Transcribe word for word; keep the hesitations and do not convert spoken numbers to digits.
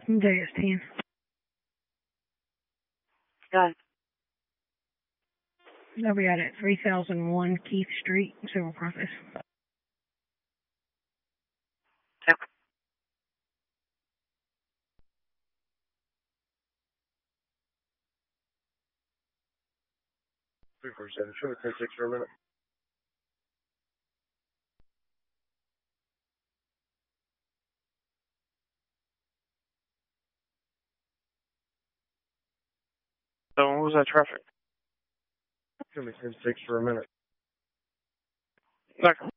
J S ten. Got it. I'll be out at three thousand one Keith Street, Civil Process. Yep. three four seven, show me ten six for a minute. So what was that traffic? Show me ten six for a minute. Okay.